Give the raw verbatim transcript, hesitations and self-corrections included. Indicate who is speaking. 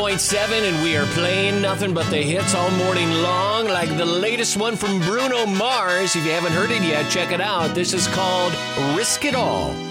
Speaker 1: point seven, and we are playing nothing but the hits all morning long, like the latest one from Bruno Mars. If you haven't heard it yet, check it out. This is called Risk It All.